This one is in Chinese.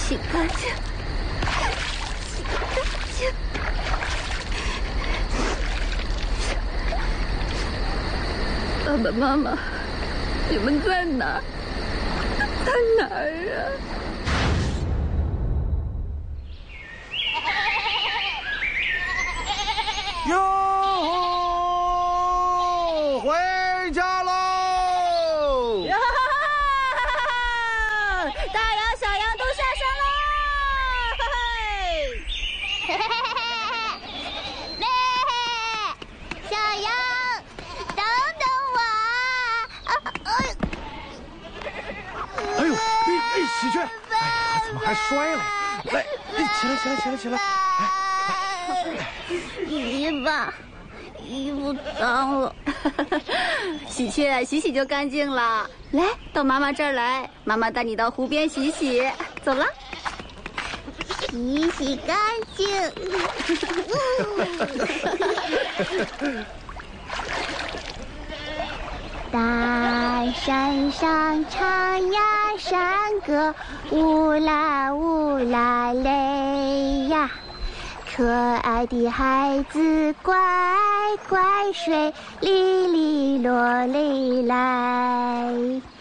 洗干净，洗干净。爸爸妈妈，你们在哪儿？在哪儿啊？ 哟，回家喽！ 大羊、小羊都下山了！嘿嘿。 咩！小羊，等等我啊！ 哎呦，喜鹊，哎呀，怎么还摔了？来，起来！ 衣服脏了，喜鹊洗洗就干净了。来，到妈妈这儿来，妈妈带你到湖边洗洗。走了， 洗洗干净。大山上唱呀山歌，呜啦呜啦嘞呀。可爱的孩子乖乖睡，哩哩落哩来。